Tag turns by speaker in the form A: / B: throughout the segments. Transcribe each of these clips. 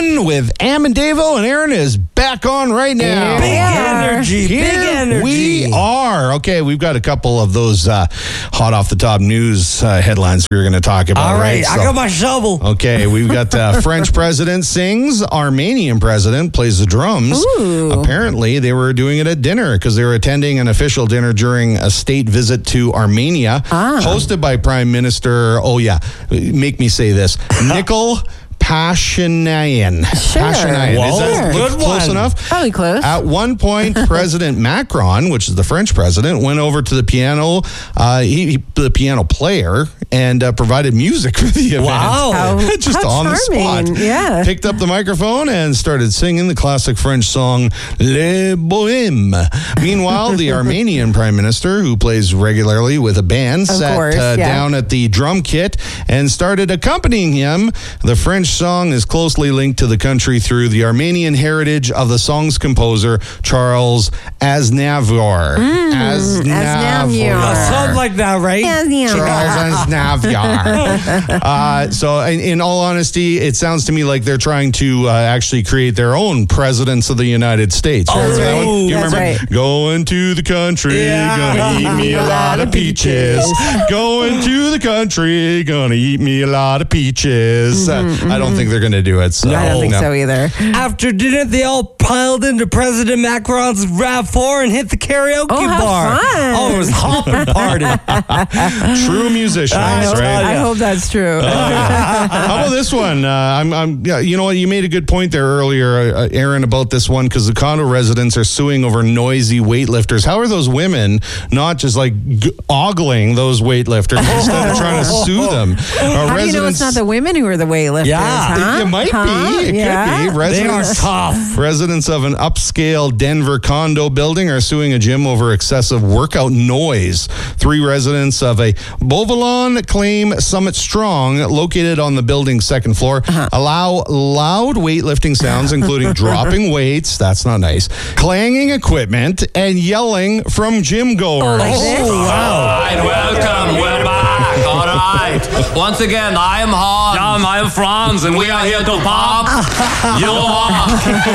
A: Fun with Am and Davo, and Aaron is back on right now.
B: Big energy,
A: Here
B: big energy.
A: we are. Okay, we've got a couple of those hot off the top news headlines we were going to talk about.
B: All right, I
A: So-
B: got my shovel.
A: Okay, we've got French president sings, Armenian president plays the drums.
C: Ooh.
A: Apparently, they were doing it at dinner because they were attending an official dinner during a state visit to Armenia, hosted by Prime Minister, make me say this, Nikol Pashinyan.
C: Sure.
A: Pashinyan.
B: Whoa,
A: Is that
B: good
A: close
B: one.
A: enough?
C: Probably close.
A: At one point, President Macron, which is the French president, went over to the piano, the piano player, and provided music for the event.
B: Wow.
A: Just
C: how
A: on the
C: charming.
A: spot.
C: Yeah.
A: Picked up the microphone and started singing the classic French song, Les Bohèmes. Meanwhile, the Armenian prime minister, who plays regularly with a band, sat
C: course, yeah.
A: down at the drum kit and started accompanying him. The French song is closely linked to the country through the Armenian heritage of the song's composer, Charles Aznavour.
C: Aznavour.
B: Something like that, right?
A: Charles Aznavour. So, in all honesty, it sounds to me like they're trying to actually create their own presidents of the United States.
B: Oh,
A: Remember that one?
B: right.
A: You
C: That's
A: remember?
C: right.
A: Going to the country,
B: Yeah.
A: gonna eat me a lot of peaches. Going to the country, gonna eat me a lot of peaches. I don't think they're going to do it. So.
C: I don't think
A: no.
C: so either.
B: After dinner, they all piled into President Macron's RAV4 and hit the karaoke
C: Oh, how
B: bar.
C: fun.
B: Oh, it was hopping party.
A: True musicians, right?
C: I hope that's true.
A: How about this one? You know what? You made a good point there earlier, Aaron, about this one because the condo residents are suing over noisy weightlifters. How are those women not just like ogling those weightlifters instead of trying to sue them?
C: How do you know it's not the women who are the weightlifters?
B: Yeah.
C: huh?
A: It might be. It
C: Yeah.
A: could be.
B: They are tough.
A: Residents of an upscale Denver condo building are suing a gym over excessive workout noise. 3 residents of a Beauvalon claim Summit Strong, located on the building's second floor, allow loud weightlifting sounds, including dropping weights, that's not nice, clanging equipment, and yelling from gym goers.
C: Like this?
B: Oh, wow.
D: All right, welcome. We're back. All right. Once again, I am Hans. I am Franz, and we are here to pop you off.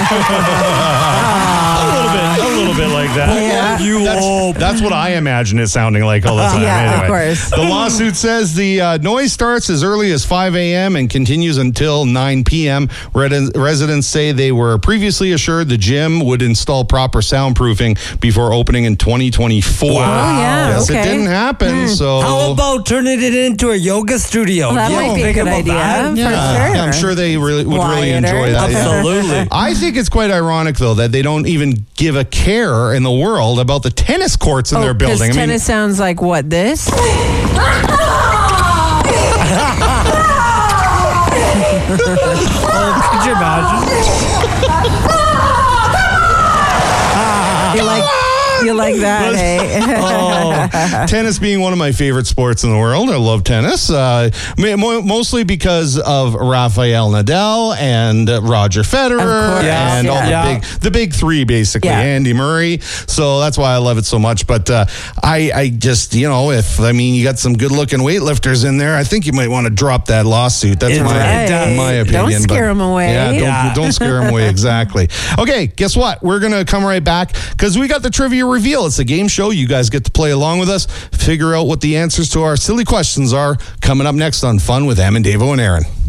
A: A little bit like that.
C: Yeah.
A: That's what I imagine it sounding like all the time.
C: Yeah, of
A: anyway.
C: course.
A: The lawsuit says the noise starts as early as 5 a.m. and continues until 9 p.m. Residents say they were previously assured the gym would install proper soundproofing before opening in 2024.
B: Wow.
C: Oh, yeah,
A: Yes,
C: okay.
A: it didn't happen. So
B: How about turning it into a yoga studio?
C: Well, that
B: You
C: might
B: don't
C: be a
B: think
C: good
B: about
C: idea.
B: that?
C: For
A: yeah,
C: sure.
A: I'm sure they would really
C: Quieter.
A: enjoy that. yeah.
B: Absolutely.
A: I think it's quite ironic, though, that they don't even give a care in the world about the tennis courts in their building.
C: Because tennis sounds like what, this?
B: Oh, could you imagine?
C: You like that, hey?
A: Tennis being one of my favorite sports in the world. I love tennis, mostly because of Rafael Nadal and Roger Federer
C: Of course,
A: and all
B: yeah.
A: the big 3, basically,
C: Yeah.
A: Andy Murray. So that's why I love it so much. But I just, you you got some good looking weightlifters in there, I think you might want to drop that lawsuit. That's my opinion.
C: Don't
A: but-
C: scare them away.
A: Yeah, don't scare them away. Exactly. Okay, guess what? We're going to come right back because we got the trivia reveal. It's a game show. You guys get to play along with us, figure out what the answers to our silly questions are, coming up next on Fun with Am and Davo and Aaron.